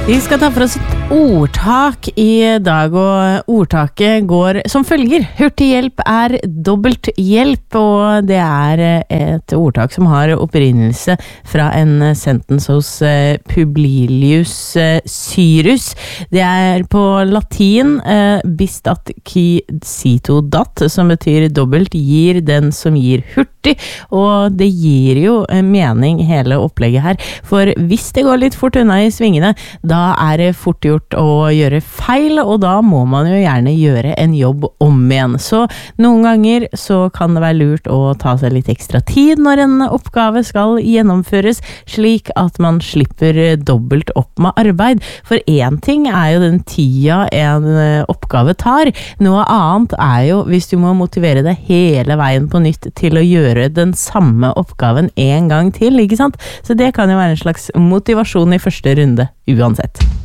Vi skal ta for oss et ordtak I dag, og ordtaket går som følger. Hurtig hjelp dobbelt hjelp, og det et ordtak som har opprinnelse fra en sentens hos Publilius Syrus. Det på latin bistat qui cito dat, som betyr dobbelt gir den som gir hurtig, og det gir jo mening hele opplegget her, for hvis det går litt fort unna I svingene, da det fort gjort å gjøre feil, og da må man jo gjerne gjøre en jobb om igjen. Så noen ganger så kan det være lurt å ta seg litt ekstra tid når en oppgave skal gjennomføres, slik at man slipper dobbelt opp med arbeid. For en ting jo den tida en oppgave tar, noe annet jo hvis du må motivere deg hele veien på nytt til å gjøre den samme oppgaven en gang til, ikke sant? Så det kan jo være en slags motivasjon I første runde, uansett.